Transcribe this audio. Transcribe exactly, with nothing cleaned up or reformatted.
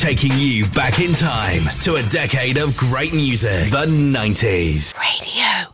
taking you back in time to a decade of great music, the nineties. Radio.